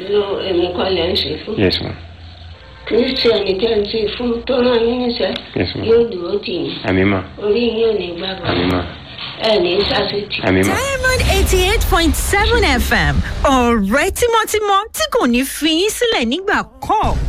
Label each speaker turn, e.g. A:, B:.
A: ló èmi kọ́ lẹ́ ń ṣe fún.
B: Yes, ma.
A: Kírísítẹ́nì tẹ́ ń ṣe fún tó rán yín níṣẹ́.
B: Yes, ma.
A: Yóò dúró tì yín.
B: Àmín, ma.
A: Orí yín ò ní gbàgbọ́.
B: Àmín, ma.
A: Ẹ ní sásìtì.
B: Àmín, ma.
C: Diamond 88.7 FM ọ̀rẹ́ tímọ́tímọ́ tí kò ní fi yín sílẹ̀ nígbà kan.